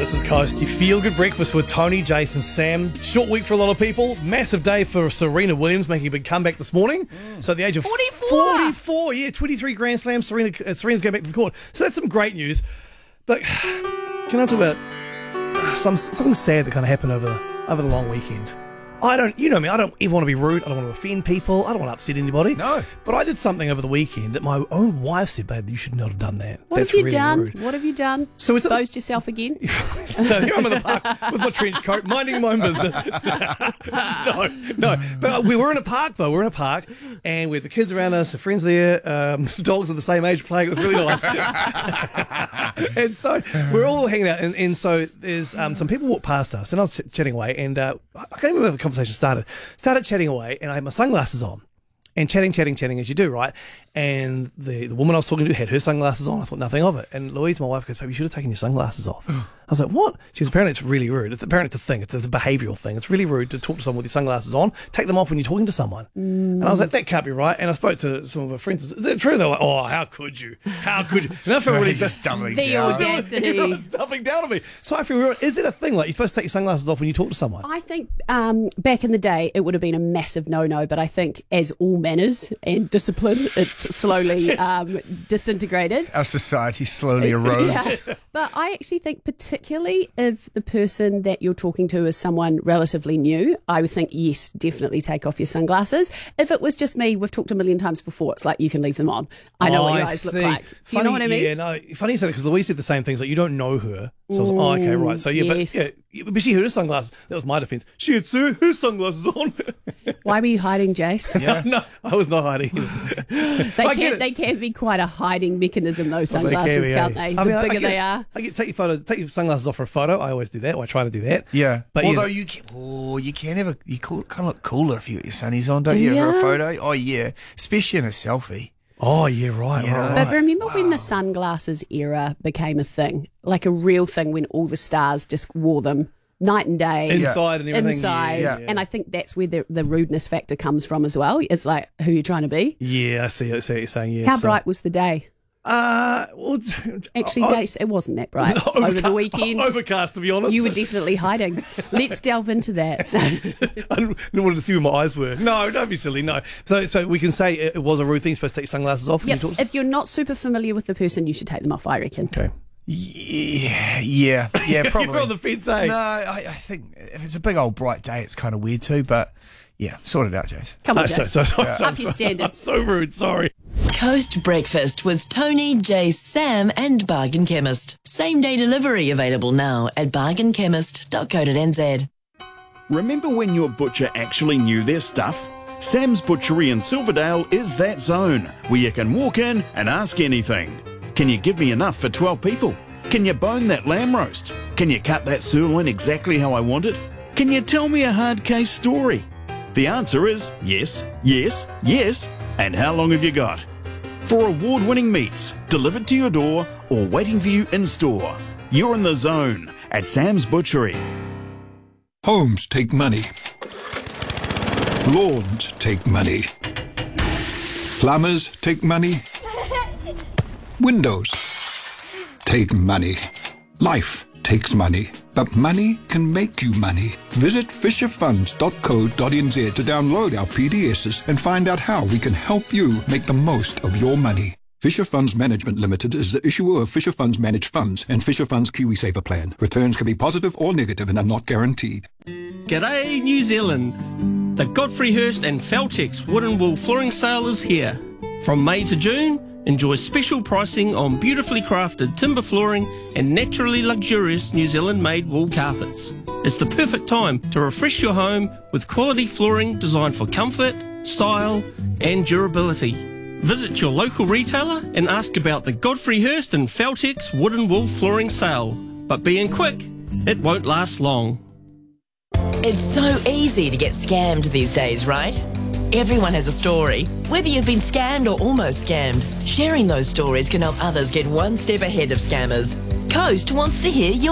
This is Coast. You feel good breakfast with Tony, Jason, Sam. Short week for a lot of people. Massive day for Serena Williams making a big comeback this morning. So at the age of 44, 23 Grand Slams. Serena's going back to the court. So that's some great news. But can I talk about something sad that kind of happened over the long weekend? You know me, I don't ever want to be rude. I don't want to offend people. I don't want to upset anybody. No. But I did something over the weekend that my own wife said, babe, you should not have done that. What That's have you really done? rude. What have you done? So Exposed yourself again? So here I'm in the park with my trench coat, minding my own business. No. But we were in a park, though. We're in a park, and we had the kids around us, the friends there, dogs of the same age playing. It was really nice. And so we're all hanging out, and so there's some people walked past us, and I was chatting away, and I can't remember how the conversation started. Started chatting away, and I had my sunglasses on. And chatting as you do, right? And the woman I was talking to had her sunglasses on. I thought nothing of it. And Louise, my wife, goes, babe, you should have taken your sunglasses off. I was like, what? She goes, apparently it's really rude. Apparently it's a thing. It's a behavioural thing. It's really rude to talk to someone with your sunglasses on. Take them off when you're talking to someone. And I was like, that can't be right. And I spoke to some of her friends. Is it true? They're like, oh, how could you? How could you? And I felt really doubling The down. audacity. Everyone's dumping down on me. So I feel real. Is it a thing? Like, you're supposed to take your sunglasses off when you talk to someone? I think back in the day it would have been a massive no-no, but I think as all manners and discipline, it's slowly disintegrated. Our society slowly erodes. Yeah. But I actually think particularly if the person that you're talking to is someone relatively new, I would think, yes, definitely take off your sunglasses. If it was just me, we've talked a million times before, it's like you can leave them on. I know what your eyes look like. Do you know what I mean? Yeah, no, funny you say that because Louise said the same things. Like, you don't know her. So I was like, okay, right. So yeah, yes. but she had her sunglasses. That was my defence. She had her sunglasses on. Why were you hiding, Jace? Yeah. No, I was not hiding. They can be quite a hiding mechanism, those sunglasses, can't they? The bigger they are. Take your sunglasses off for a photo. I always do that. Or I try to do that. Yeah. But although you can kind of look cooler if you got your sunnies on, don't you? For a photo. Oh yeah, especially in a selfie. Oh yeah, right. But remember when the sunglasses era became a thing, like a real thing, when all the stars just wore them night and day, inside and everything. Inside, Yeah. and I think that's where the rudeness factor comes from as well. It's like, who you're trying to be. Yeah, I see what you're saying. Yeah. How bright was the day? Well, Actually, Jace, it wasn't that bright over the weekend. Overcast, to be honest. You were definitely hiding. Let's delve into that. I wanted to see where my eyes were. No, don't be silly. No. So we can say it was a rude thing. You're supposed to take your sunglasses off when you talk to If you're not super familiar with the person, you should take them off, I reckon. Okay. Yeah, probably. You're on the fence, eh? No, I think if it's a big old bright day, it's kind of weird too. But yeah, sort it out, Jace. Come on, Jace. So Up your standards. So rude. Sorry. Coast Breakfast with Tony, Jace, Sam and Bargain Chemist. Same day delivery available now at bargainchemist.co.nz. Remember when your butcher actually knew their stuff? Sam's Butchery in Silverdale is that zone where you can walk in and ask anything. Can you give me enough for 12 people? Can you bone that lamb roast? Can you cut that sirloin exactly how I want it? Can you tell me a hard case story? The answer is yes, yes, yes. And how long have you got? For award-winning meats delivered to your door or waiting for you in store, you're in the zone at Sam's Butchery. Homes take money. Lawns take money. Plumbers take money. Windows take money. Life takes money. But money can make you money. Visit fisherfunds.co.nz to download our PDSs and find out how we can help you make the most of your money. Fisher Funds Management Limited is the issuer of Fisher Funds Managed Funds and Fisher Funds KiwiSaver Plan. Returns can be positive or negative and are not guaranteed. G'day New Zealand! The Godfrey Hirst and Feltex Wood and Wool Flooring Sale is here. From May to June, enjoy special pricing on beautifully crafted timber flooring and naturally luxurious New Zealand-made wool carpets. It's the perfect time to refresh your home with quality flooring designed for comfort, style and durability. Visit your local retailer and ask about the Godfrey Hirst and Feltex Wood and Wool Flooring Sale. But being quick, it won't last long. It's so easy to get scammed these days, right? Everyone has a story, whether you've been scammed or almost scammed. Sharing those stories can help others get one step ahead of scammers. Coast wants to hear your